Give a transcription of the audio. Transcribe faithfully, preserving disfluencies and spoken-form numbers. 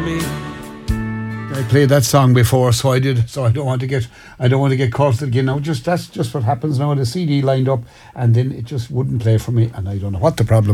I played that song before, so I did. So I don't want to get, I don't want to get caught again. Now, just that's just what happens now. The C D lined up, and then it just wouldn't play for me, and I don't know what the problem